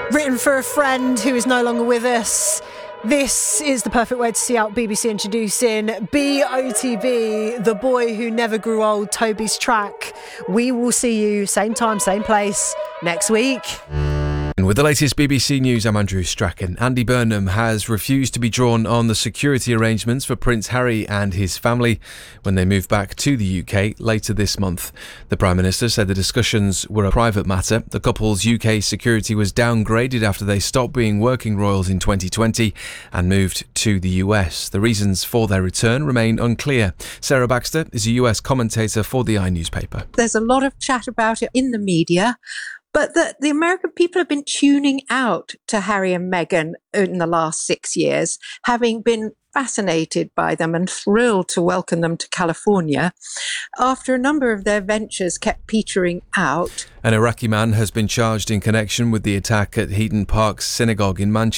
Written for a friend who is no longer with us. This is the perfect way to see out BBC introducing BOTB, the boy who never grew old, Toby's track. We will see you same time, same place next week. With the latest BBC News, I'm Andrew Strachan. Andy Burnham has refused to be drawn on the security arrangements for Prince Harry and his family when they move back to the UK later this month. The Prime Minister said the discussions were a private matter. The couple's UK security was downgraded after they stopped being working royals in 2020 and moved to the US. The reasons for their return remain unclear. Sarah Baxter is a US commentator for the iNewspaper. There's a lot of chat about it in the media. But the American people have been tuning out to Harry and Meghan in the last 6 years, having been fascinated by them and thrilled to welcome them to California after a number of their ventures kept petering out. An Iraqi man has been charged in connection with the attack at Heaton Park Synagogue in Manchester.